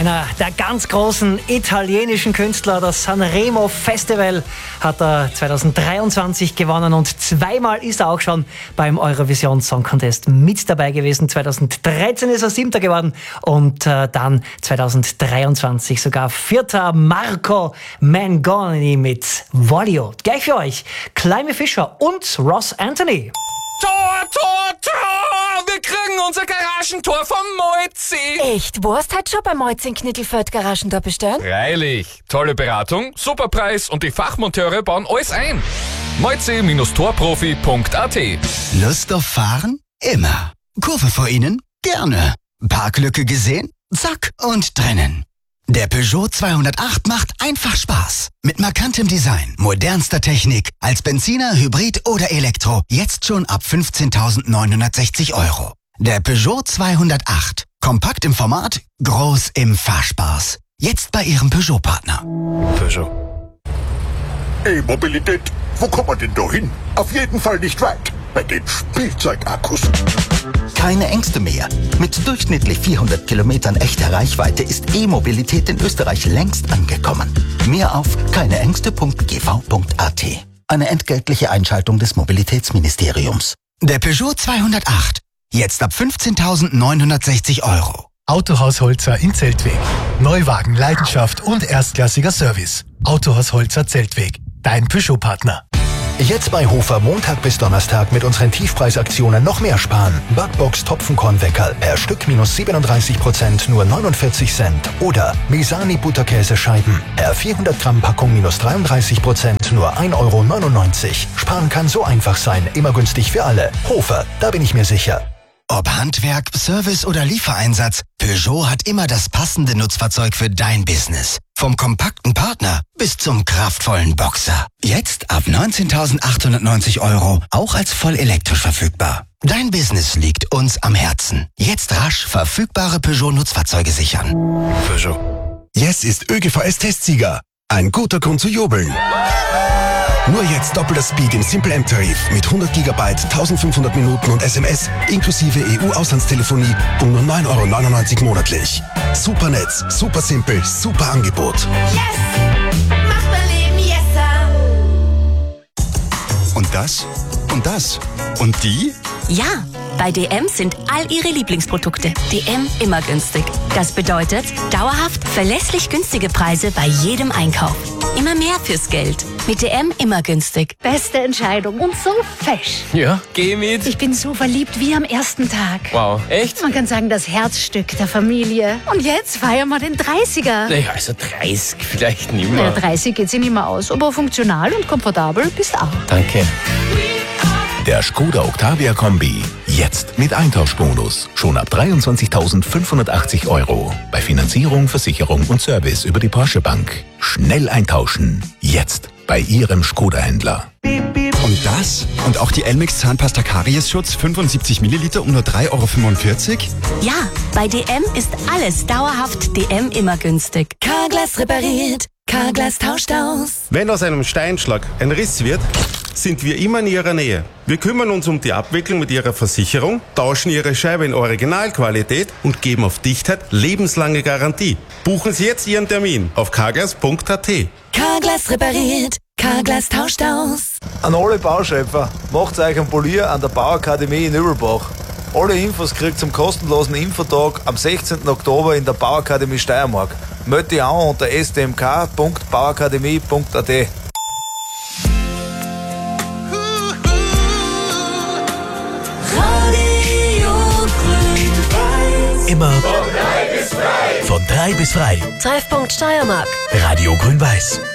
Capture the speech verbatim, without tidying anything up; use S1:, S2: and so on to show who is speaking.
S1: Einer der ganz großen italienischen Künstler, das Sanremo Festival, hat er zwanzig dreiundzwanzig gewonnen und zweimal ist er auch schon beim Eurovision Song Contest mit dabei gewesen. zwanzig dreizehn ist er Siebter geworden und äh, dann zwanzig dreiundzwanzig sogar Vierter. Marco Mengoni mit Voglio. Gleich für euch Climby Fisher und Ross Anthony.
S2: Tor, Tor, Tor! Wir kriegen unser Garagentor vom Moitzi!
S3: Echt? Wo hast du heute schon bei Moitzi in Knittelfeld Garagentor bestellt?
S2: Freilich! Tolle Beratung, super Preis und die Fachmonteure bauen alles ein. moitzi Torprofi punkt a t.
S4: Lust auf Fahren? Immer. Kurve vor Ihnen? Gerne. Parklücke gesehen? Zack und drinnen. Der Peugeot zweihundertacht macht einfach Spaß. Mit markantem Design, modernster Technik, als Benziner, Hybrid oder Elektro. Jetzt schon ab fünfzehntausendneunhundertsechzig Euro. Der Peugeot zweihundertacht. Kompakt im Format, groß im Fahrspaß. Jetzt bei Ihrem Peugeot-Partner.
S2: Peugeot.
S5: E-Mobilität, wo kommt man denn da hin? Auf jeden Fall nicht weit. Bei den Spielzeugakkus.
S6: Keine Ängste mehr. Mit durchschnittlich vierhundert Kilometern echter Reichweite ist E-Mobilität in Österreich längst angekommen. Mehr auf keineängste punkt g v punkt a t. Eine entgeltliche Einschaltung des Mobilitätsministeriums.
S4: Der Peugeot zweihundertacht. Jetzt ab fünfzehntausendneunhundertsechzig Euro.
S7: Autohaus Holzer in Zeltweg. Neuwagen, Leidenschaft und erstklassiger Service. Autohaus Holzer Zeltweg. Dein Peugeot-Partner.
S8: Jetzt bei Hofer Montag bis Donnerstag mit unseren Tiefpreisaktionen noch mehr sparen. Backbox Topfenkornweckerl per Stück minus siebenunddreißig Prozent nur neunundvierzig Cent. Oder Misani Butterkäsescheiben per vierhundert Gramm Packung minus dreiunddreißig Prozent nur ein Euro neunundneunzig. Sparen kann so einfach sein, immer günstig für alle. Hofer, da bin ich mir sicher.
S4: Ob Handwerk, Service oder Liefereinsatz, Peugeot hat immer das passende Nutzfahrzeug für dein Business. Vom kompakten Partner bis zum kraftvollen Boxer. Jetzt ab neunzehntausendachthundertneunzig Euro, auch als voll elektrisch verfügbar. Dein Business liegt uns am Herzen. Jetzt rasch verfügbare Peugeot-Nutzfahrzeuge sichern.
S2: Peugeot.
S9: Jetzt ist ÖGVS-Testsieger. Ein guter Grund zu jubeln. Nur jetzt doppelter Speed im Simple M-Tarif mit hundert Gigabyte, eintausendfünfhundert Minuten und S M S inklusive E U-Auslandstelefonie um nur neun Euro neunundneunzig monatlich. Super Netz, super simpel, super Angebot.
S10: Yes! Mach mein Leben yesser!
S9: Und das? Und das? Und die?
S11: Ja, bei D M sind all Ihre Lieblingsprodukte D M immer günstig. Das bedeutet dauerhaft verlässlich günstige Preise bei jedem Einkauf. Immer mehr fürs Geld. Mit D M immer günstig.
S12: Beste Entscheidung und so fesch.
S2: Ja, geh mit.
S12: Ich bin so verliebt wie am ersten Tag.
S2: Wow, echt?
S12: Man kann sagen, das Herzstück der Familie. Und jetzt feiern wir den dreißiger.
S2: Naja, also dreißig vielleicht nicht mehr.
S12: Naja, dreißig geht sich nicht mehr aus, aber funktional und komfortabel bist auch.
S2: Danke.
S13: Der Skoda Octavia Kombi. Jetzt mit Eintauschbonus. Schon ab dreiundzwanzigtausendfünfhundertachtzig Euro. Bei Finanzierung, Versicherung und Service über die Porsche Bank. Schnell eintauschen. Jetzt bei Ihrem Skoda-Händler.
S14: Und das? Und auch die Elmex Zahnpasta Kariesschutz fünfundsiebzig Milliliter um nur drei Euro fünfundvierzig?
S11: Ja, bei D M ist alles dauerhaft D M immer günstig.
S3: Carglass repariert, Carglass tauscht aus.
S15: Wenn aus einem Steinschlag ein Riss wird, sind wir immer in Ihrer Nähe. Wir kümmern uns um die Abwicklung mit Ihrer Versicherung, tauschen Ihre Scheibe in Originalqualität und geben auf Dichtheit lebenslange Garantie. Buchen Sie jetzt Ihren Termin auf carglass punkt a t.
S3: Carglass repariert, Carglass tauscht aus.
S16: An alle Bauschöpfer, macht euch ein Polier an der Bauakademie in Übelbach. Alle Infos kriegt zum kostenlosen Infotag am sechzehnten Oktober in der Bauakademie Steiermark. Meldet dich an unter s t m k punkt bauakademie punkt a t.
S7: Immer von drei bis frei.
S3: Treffpunkt Steiermark.
S7: Radio Grün-Weiß.